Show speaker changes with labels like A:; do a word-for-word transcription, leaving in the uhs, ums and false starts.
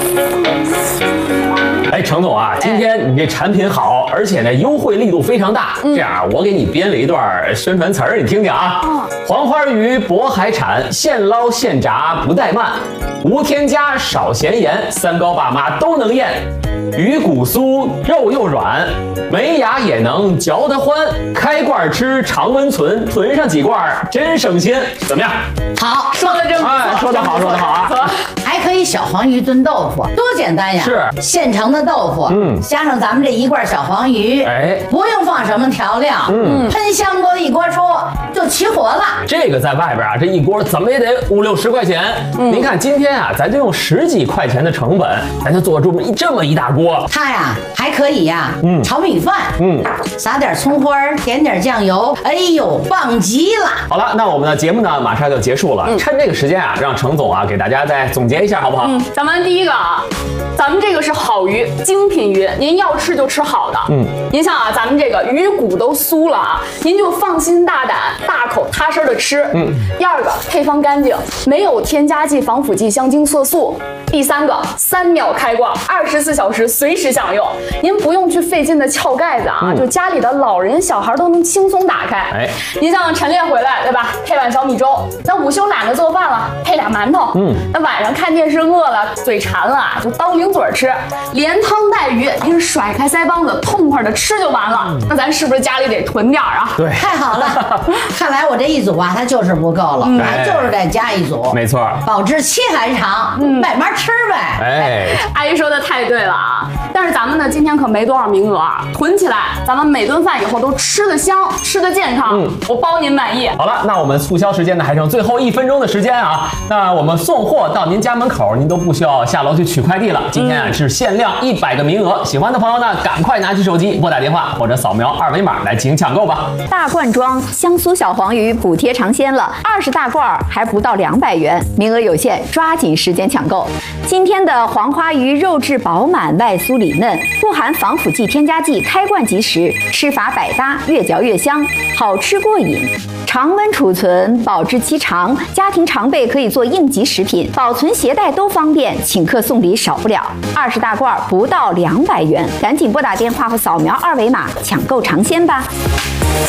A: 哎，程总啊，今天你这产品好，而且呢优惠力度非常大。这样，我给你编了一段宣传词儿，你听听啊。黄花鱼渤海产，现捞现炸不怠慢，无添加少咸盐，三高爸妈都能咽。鱼骨酥，肉又软，没牙也能嚼得欢。开罐吃，常温存，囤上几罐真省心。怎么样？
B: 好，
C: 说的真不错，
A: 哎，说得好，说得好啊。
B: 还可以小黄鱼炖豆腐，多简单呀！
A: 是
B: 现成的豆腐，嗯，加上咱们这一罐小黄鱼，
A: 哎，
B: 不用放什么调料，嗯，喷香锅一锅出就起火了。
A: 这个在外边啊，这一锅怎么也得五六十块钱。嗯、您看今天啊，咱就用十几块钱的成本，咱就做出这么一大锅。
B: 它呀还可以呀，嗯，炒米饭，嗯，撒点葱花，点点酱油，哎呦，棒极了！
A: 好了，那我们的节目呢马上就结束了，嗯、趁这个时间啊，让程总啊给大家再总结一下，好不好？
C: 嗯，咱们第一个啊，咱们这个是好鱼，精品鱼，您要吃就吃好的。嗯，您像啊，咱们这个鱼骨都酥了啊，您就放心大胆、大口踏实的吃。嗯，第二个配方干净，没有添加剂、防腐剂、香精、色素。第三个三秒开挂，二十四小时随时享用，您不用去费劲的撬盖子啊，嗯、就家里的老人小孩都能轻松打开。哎，您像晨练回来对吧，配碗小米粥，那午休懒得做饭了，配俩馒头。嗯，那晚上看电视饿了，嘴馋了就刀零嘴吃，连汤带鱼，您甩开腮帮子，痛快的吃就完了。嗯、那咱是不是家里得囤点啊？
A: 对，
B: 太好了，看来我这一组啊，它就是不够了，嗯、还就是得加一组。
A: 没错，
B: 保质期还长，嗯，慢慢吃呗。
A: 哎，
C: 阿姨说的太对了啊！但是咱们呢，今天可没多少名额啊，囤起来，咱们每顿饭以后都吃得香，吃得健康，嗯，我包您满意。
A: 好了，那我们促销时间呢还剩最后一分钟的时间啊，那我们送货到您家门口，您都不需要下楼去取快递了。今天啊是限量一百个名额，喜欢的朋友呢，赶快拿起手机拨打电话或者扫描二维码来进行抢购吧。
D: 大罐装香酥小黄鱼补贴尝鲜了，二十大罐还不到两百元，名额有限，抓紧时间抢购。今天的黄花鱼肉质饱满，外酥里嫩，不含防腐剂、添加剂，开罐即食，吃法百搭，越嚼越香，好吃过瘾。常温储存，保质期长，家庭常备可以做应急食品，保存携带都方便，请客送礼少不了。二十大罐不到两百元，赶紧拨打电话或扫描二维码抢购尝鲜吧。